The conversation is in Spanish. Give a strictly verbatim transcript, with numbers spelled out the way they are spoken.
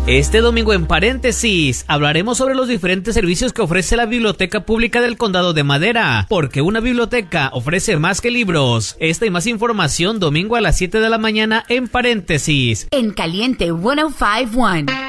Este domingo en Paréntesis hablaremos sobre los diferentes servicios que ofrece la Biblioteca Pública del Condado de Madera, porque una biblioteca ofrece más que libros. Esta y más información domingo a las siete de la mañana en Paréntesis. En Caliente ciento cincuenta y uno.